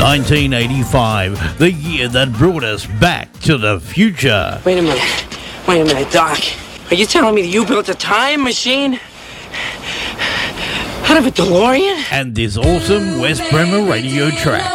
1985, the year that brought us back to the future. Wait a minute, Doc. Are you telling me that you built a time machine out of a DeLorean? And this awesome West Bremer radio track.